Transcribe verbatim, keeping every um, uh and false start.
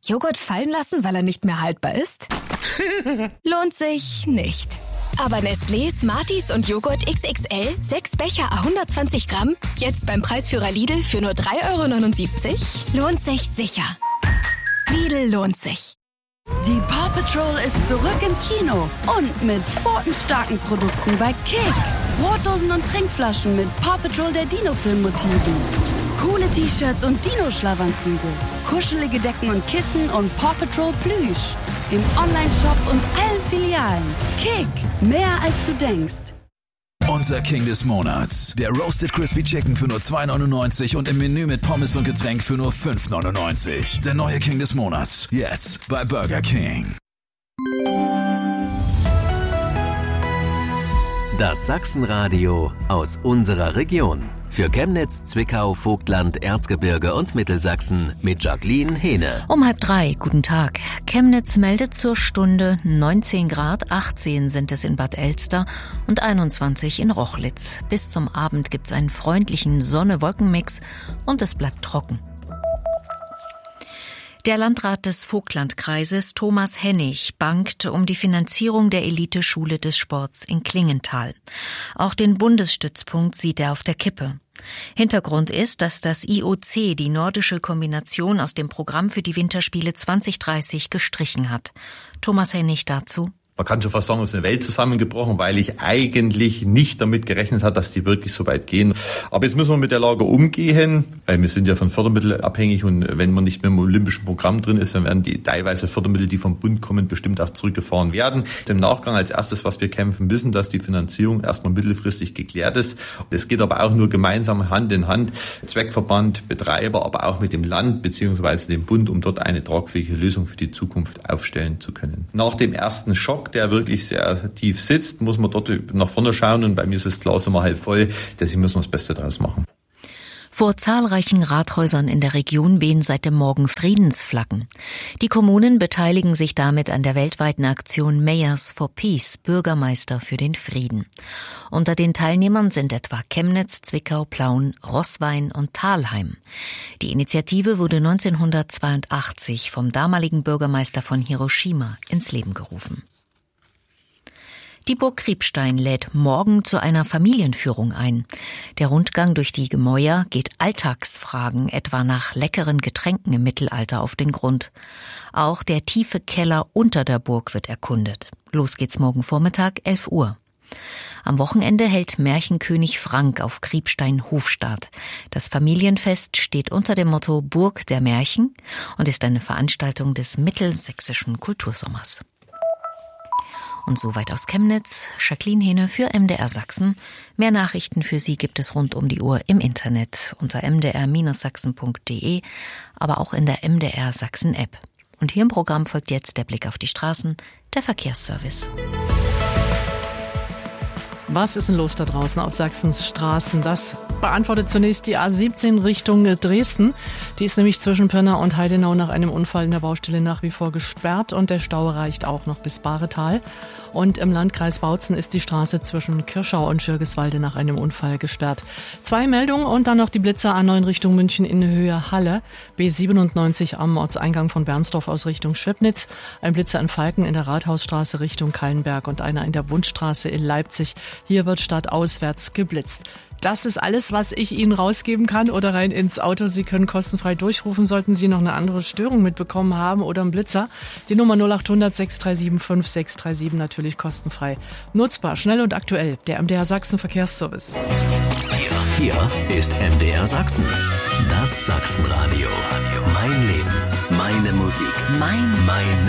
Joghurt fallen lassen, weil er nicht mehr haltbar ist? Lohnt sich nicht. Aber Nestlé, Smarties und Joghurt X X L, sechs Becher à hundertzwanzig Gramm, jetzt beim Preisführer Lidl für nur drei Euro neunundsiebzig, lohnt sich sicher. Lidl lohnt sich. Die Paw Patrol ist zurück im Kino und mit pfotenstarken Produkten bei Kick. Brotdosen und Trinkflaschen mit Paw Patrol der Dino-Film-Motiven. Coole T-Shirts und Dino-Schlafanzüge. Kuschelige Decken und Kissen und Paw Patrol Plüsch. Im Online-Shop und allen Filialen. Kick, mehr als du denkst. Unser King des Monats. Der Roasted Crispy Chicken für nur zwei neunundneunzig und im Menü mit Pommes und Getränk für nur fünf neunundneunzig. Der neue King des Monats. Jetzt bei Burger King. Das Sachsenradio aus unserer Region. Für Chemnitz, Zwickau, Vogtland, Erzgebirge und Mittelsachsen mit Jacqueline Hehne. Um halb drei, guten Tag. Chemnitz meldet zur Stunde neunzehn Grad, achtzehn sind es in Bad Elster und einundzwanzig in Rochlitz. Bis zum Abend gibt's einen freundlichen Sonne-Wolken-Mix und es bleibt trocken. Der Landrat des Vogtlandkreises, Thomas Hennig, bangt um die Finanzierung der Eliteschule des Sports in Klingenthal. Auch den Bundesstützpunkt sieht er auf der Kippe. Hintergrund ist, dass das I O C die nordische Kombination aus dem Programm für die Winterspiele zwanzig dreißig gestrichen hat. Thomas Hennig dazu. Man kann schon fast sagen, es ist eine Welt zusammengebrochen, weil ich eigentlich nicht damit gerechnet habe, dass die wirklich so weit gehen. Aber jetzt müssen wir mit der Lage umgehen, weil wir sind ja von Fördermitteln abhängig und wenn man nicht mehr im olympischen Programm drin ist, dann werden die teilweise Fördermittel, die vom Bund kommen, bestimmt auch zurückgefahren werden. Im Nachgang als erstes, was wir kämpfen müssen, dass die Finanzierung erstmal mittelfristig geklärt ist. Das geht aber auch nur gemeinsam Hand in Hand, Zweckverband, Betreiber, aber auch mit dem Land bzw. dem Bund, um dort eine tragfähige Lösung für die Zukunft aufstellen zu können. Nach dem ersten Schock, der wirklich sehr tief sitzt, muss man dort nach vorne schauen und bei mir ist das Glas immer halb voll, deswegen müssen wir das Beste daraus machen. Vor zahlreichen Rathäusern in der Region wehen seit dem Morgen Friedensflaggen. Die Kommunen beteiligen sich damit an der weltweiten Aktion Mayors for Peace, Bürgermeister für den Frieden. Unter den Teilnehmern sind etwa Chemnitz, Zwickau, Plauen, Roßwein und Thalheim. Die Initiative wurde neunzehnhundertzweiundachtzig vom damaligen Bürgermeister von Hiroshima ins Leben gerufen. Die Burg Kriebstein lädt morgen zu einer Familienführung ein. Der Rundgang durch die Gemäuer geht Alltagsfragen, etwa nach leckeren Getränken im Mittelalter, auf den Grund. Auch der tiefe Keller unter der Burg wird erkundet. Los geht's morgen Vormittag, elf Uhr. Am Wochenende hält Märchenkönig Frank auf Kriebstein Hofstaat. Das Familienfest steht unter dem Motto Burg der Märchen und ist eine Veranstaltung des Mittelsächsischen Kultursommers. Und soweit aus Chemnitz, Jacqueline Hehne für M D R Sachsen. Mehr Nachrichten für Sie gibt es rund um die Uhr im Internet unter m d r Bindestrich sachsen punkt d e, aber auch in der M D R Sachsen App. Und hier im Programm folgt jetzt der Blick auf die Straßen, der Verkehrsservice. Was ist denn los da draußen auf Sachsens Straßen? Das beantwortet zunächst die A siebzehn Richtung Dresden. Die ist nämlich zwischen Pirna und Heidenau nach einem Unfall in der Baustelle nach wie vor gesperrt und der Stau reicht auch noch bis Bahretal. Und im Landkreis Bautzen ist die Straße zwischen Kirschau und Schirgiswalde nach einem Unfall gesperrt. Zwei Meldungen und dann noch die Blitzer A neun Richtung München in Höhe Halle. B siebenundneunzig am Ortseingang von Bernsdorf aus Richtung Schwibnitz. Ein Blitzer in Falken in der Rathausstraße Richtung Kallenberg und einer in der Wundstraße in Leipzig. Hier wird stadtauswärts geblitzt. Das ist alles, was ich Ihnen rausgeben kann oder rein ins Auto. Sie können kostenfrei durchrufen, sollten Sie noch eine andere Störung mitbekommen haben oder einen Blitzer. Die Nummer null acht hundert sechs drei sieben fünf sechs drei sieben natürlich kostenfrei. Nutzbar, schnell und aktuell. Der M D R Sachsen Verkehrsservice. Hier, hier ist M D R Sachsen. Das Sachsenradio. Mein Leben, meine Musik, mein, mein